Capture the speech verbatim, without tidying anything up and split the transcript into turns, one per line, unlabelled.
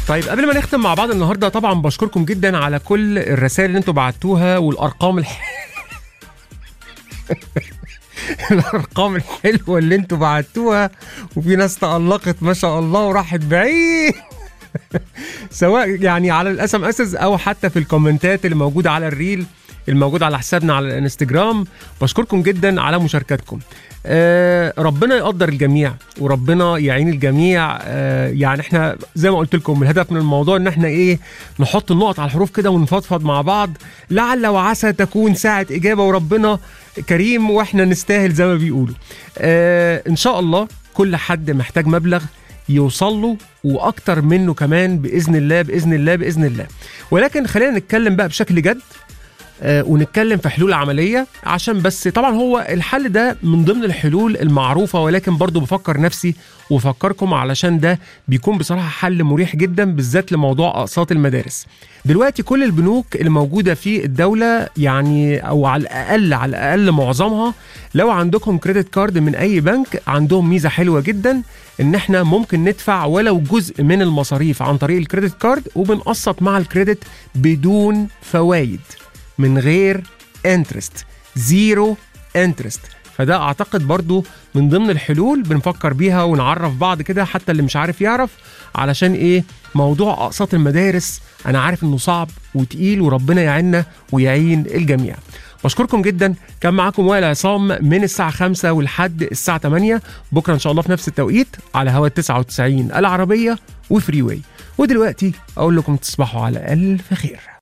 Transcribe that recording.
طيب قبل ما نختم مع بعض النهارده، طبعا بشكركم جدا على كل الرسائل اللي انتوا بعتوها والارقام الح... الارقام الحلوه اللي انتوا بعتوها، وفي ناس تألقت ما شاء الله وراحت بعيد سواء يعني على الاس ام اس او حتى في الكومنتات اللي موجوده على الريل الموجود على حسابنا على الانستجرام. بشكركم جدا على مشاركتكم. آه ربنا يقدر الجميع وربنا يعين الجميع. آه يعني احنا زي ما قلت لكم الهدف من الموضوع ان احنا ايه نحط النقط على الحروف كده ونفضفض مع بعض، لعل وعسى تكون ساعة اجابة وربنا كريم واحنا نستاهل زي ما بيقولوا. آه ان شاء الله كل حد محتاج مبلغ يوصل له واكتر منه كمان باذن الله باذن الله باذن الله. ولكن خلينا نتكلم بقى بشكل جد آه ونتكلم في حلول عملية، عشان بس طبعا هو الحل ده من ضمن الحلول المعروفة، ولكن برضو بفكر نفسي وفكركم علشان ده بيكون بصراحة حل مريح جدا بالذات لموضوع أقساط المدارس. دلوقتي كل البنوك اللي موجودة في الدولة يعني أو على الأقل على الأقل معظمها لو عندكم كريدت كارد من أي بنك عندهم ميزة حلوة جدا إن احنا ممكن ندفع ولو جزء من المصاريف عن طريق الكريدت كارد وبنقسط مع الكريدت بدون فوائد، من غير انترست، زيرو انترست. فده اعتقد برضو من ضمن الحلول بنفكر بيها ونعرف بعض كده حتى اللي مش عارف يعرف، علشان ايه موضوع اقساط المدارس انا عارف انه صعب وتقيل وربنا يعيننا ويعين الجميع. بشكركم جدا. كان معاكم وائل عصام من الساعة خمسة ولحد الساعة ثمانية بكرة ان شاء الله في نفس التوقيت على هوا تسعة وتسعين العربية وفري واي. ودلوقتي اقول لكم تصبحوا على الف خير.